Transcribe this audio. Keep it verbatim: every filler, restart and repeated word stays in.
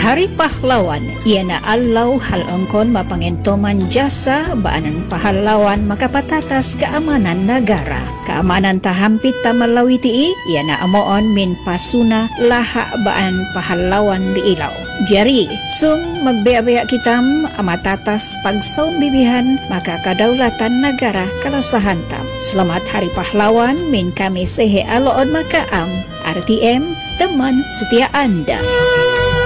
Hari Pahlawan, iana allau hal engkon mapangentoman jasa baanan pahlawan makapatatas keamanan negara. Keamanan tahampit tamalawi tii, iana amoon min pasuna laha baan pahlawan di ilaw. Jari, sung magbea-bea kitam amatatas pagsaum bibihan maka kadaulatan negara kalasahantam. Selamat Hari Pahlawan min kami sehe aloon makaam. R T M, teman setia Anda.